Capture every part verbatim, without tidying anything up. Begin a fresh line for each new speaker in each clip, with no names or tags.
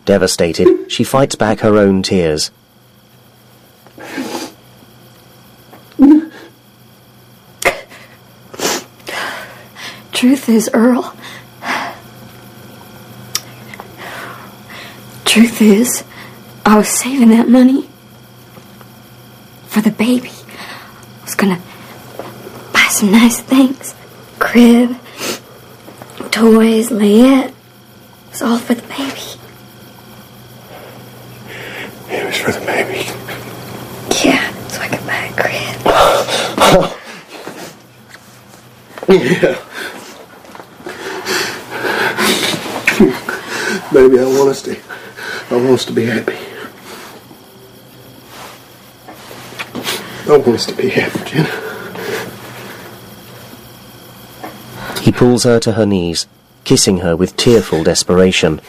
Devastated, she fights back her own tears.
Truth is, Earl. Truth is, I was saving that money for the baby. I was gonna buy some nice things. Crib, toys, layette. It was all for the baby.
It was for the baby.
Yeah, so I could buy a crib.
Yeah. Baby, I want us to, I want us to be happy. I want us to be happy, Jenna.
He pulls her to her knees, kissing her with tearful desperation.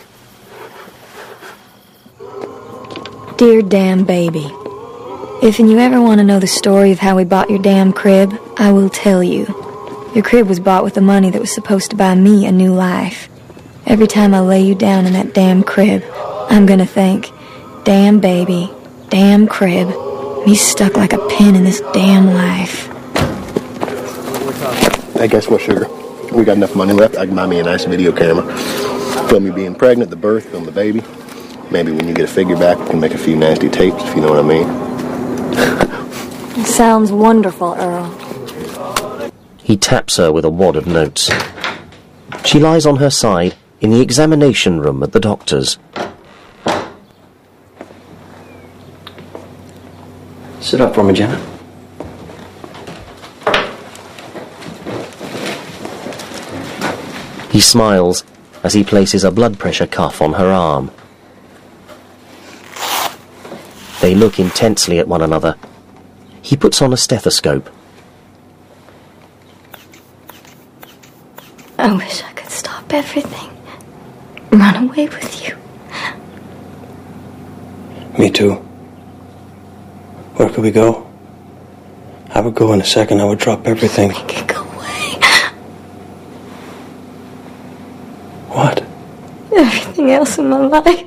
Dear damn baby, if and you ever want to know the story of how we bought your damn crib, I will tell you. Your crib was bought with the money that was supposed to buy me a new life. Every time I lay you down in that damn crib, I'm gonna think, damn baby, damn crib, me stuck like a pin in this damn life.
Hey, guess what, sugar? We got enough money left. I can buy me a nice video camera. Film me being pregnant, the birth, film the baby. Maybe when you get a figure back, we can make a few nasty tapes, if you know what I mean.
It sounds wonderful, Earl.
He taps her with a wad of notes. She lies on her side in the examination room at the doctor's.
Sit up for me, Jenna.
He smiles as he places a blood pressure cuff on her arm. They look intensely at one another. He puts on a stethoscope.
I wish I could stop everything. Run away with you.
Me too. Where could we go? I would go in a second. I would drop everything.
We could go away.
What?
Everything else in my life.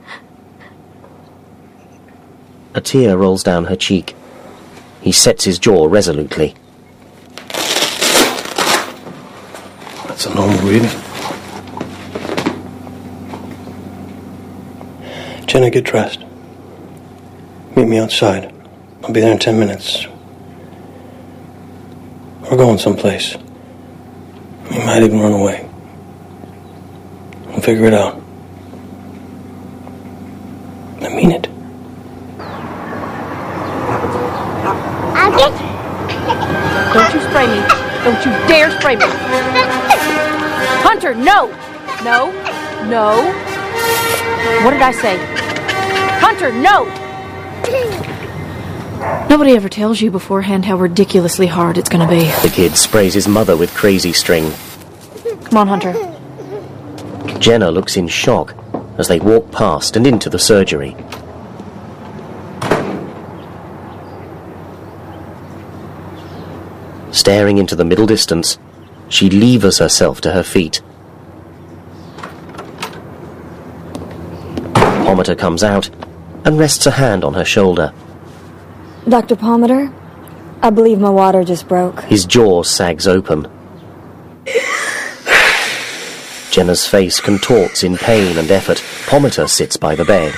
A tear rolls down her cheek. He sets his jaw resolutely.
That's a normal reading. Jenna, get dressed. Meet me outside. I'll be there in ten minutes. We're going someplace. We might even run away. We'll figure it out. I mean it.
I'll get you.
Don't you spray me. Don't you dare spray me. Hunter, no! No. No. What did I say? Hunter, no! Nobody ever tells you beforehand how ridiculously hard it's gonna be.
The kid sprays his mother with crazy string.
Come on, Hunter.
Jenna looks in shock as they walk past and into the surgery. Staring into the middle distance, she levers herself to her feet. Palmater comes out and rests a hand on her shoulder.
Doctor Palmater, I believe my water just broke.
His jaw sags open. Jenna's face contorts in pain and effort. Palmater sits by the bed.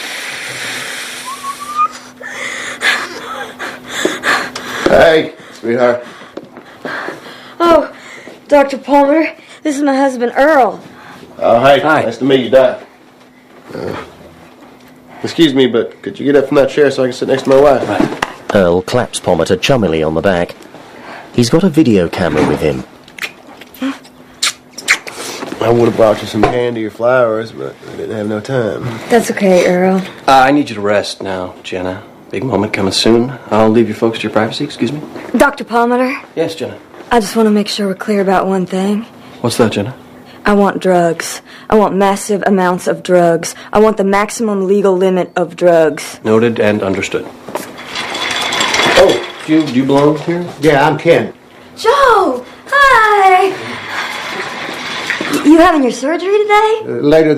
Hey, sweetheart.
Oh, Doctor Palmer, this is my husband, Earl.
Oh, hey.
Hi.
Nice to meet you, Doc. Uh, excuse me, but could you get up from that chair so I can sit next to my wife?
Right.
Earl claps Palmater chummily on the back. He's got a video camera with him.
I would have brought you some candy or flowers, but I didn't have no time.
That's okay, Earl.
Uh, I need you to rest now, Jenna. Big moment coming soon. I'll leave you folks to your privacy. Excuse me.
Doctor Palmater,
Yes, Jenna.
I just want to make sure we're clear about one thing.
What's that, Jenna?
I want drugs. I want massive amounts of drugs. I want the maximum legal limit of drugs.
Noted and understood. Oh, do you, do you belong here?
Yeah, I'm Ken.
Joe! Hi! You having your surgery today?
Uh, later